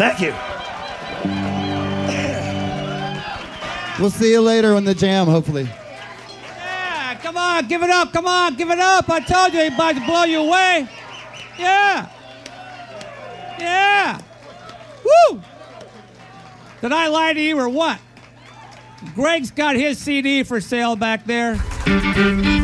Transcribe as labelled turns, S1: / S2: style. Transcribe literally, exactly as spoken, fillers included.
S1: Thank you.
S2: We'll see you later on the jam, hopefully.
S3: Yeah, come on, give it up, come on, give it up. I told you he's about to blow you away. Yeah. Yeah. Woo! Did I lie to you or what? Greg's got his C D for sale back there.